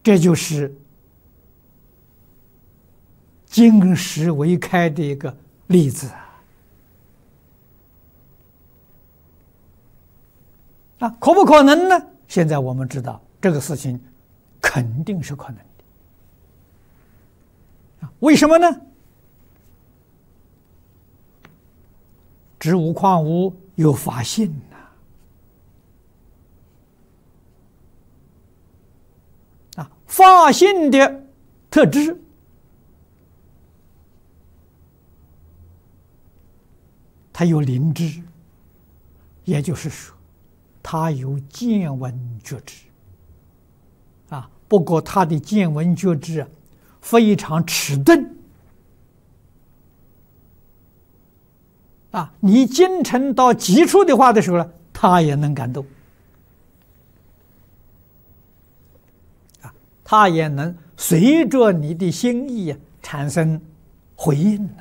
这就是经史为开的一个例子啊！可不可能呢？现在我们知道这个事情肯定是可能的啊！为什么呢？植物矿物有法性啊，法性的特质，它有灵知，也就是说，它有见闻觉知啊。不过，它的见闻觉知非常迟钝啊。你精诚到极处的话的时候呢，它也能感动啊，它也能随着你的心意产生回应呐。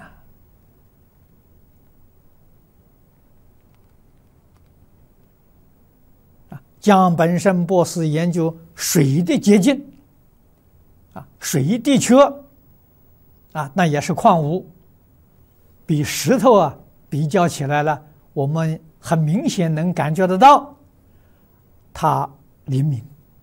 江本胜博士研究水的结晶啊，水的确啊，那也是矿物，比石头啊比较起来了，我们很明显能感觉得到它灵敏。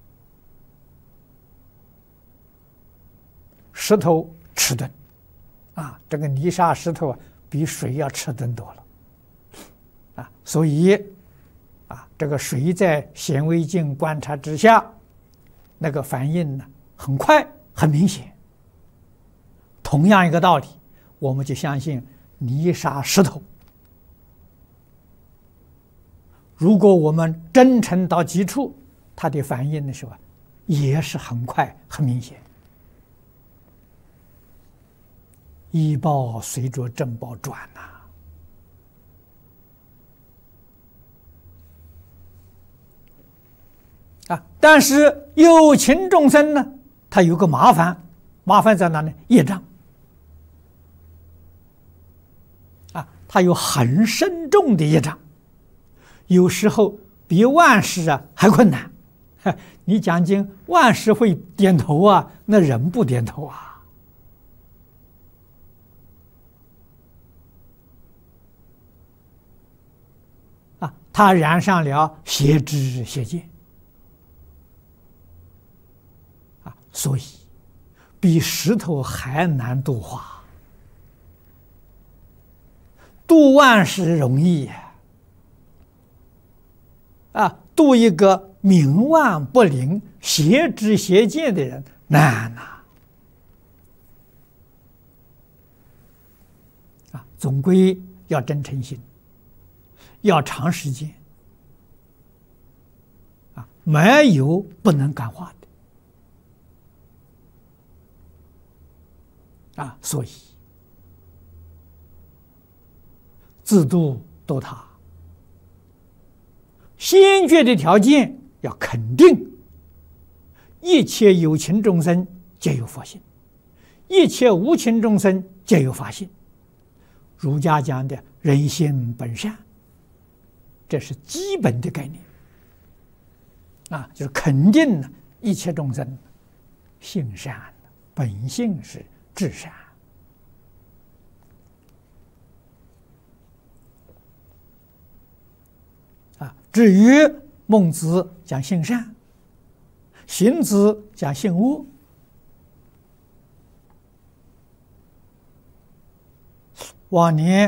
石头迟钝啊，这个泥沙石头啊比水要迟钝多了啊，所以这个水在显微镜观察之下，那个反应呢很快很明显。同样一个道理，我们就相信泥沙石头，如果我们真诚到极处，它的反应的时候也是很快很明显。医报随着正报转呐。但是有情众生呢，他有个麻烦，麻烦在哪里？业障他有很深重的业障，有时候比万事还困难。你讲经，万事会点头啊，那人不点头他染上了邪知邪见。所以，比石头还难度化。度万事容易度一个冥顽不灵、邪知邪见的人难总归要真诚心，要长时间没有不能感化的。所以自度度他，先决的条件要肯定一切有情众生皆有佛性，一切无情众生皆有法性。儒家讲的人性本善，这是基本的概念就是肯定一切众生性善，本性是至善至于孟子讲性善，荀子讲性恶，往年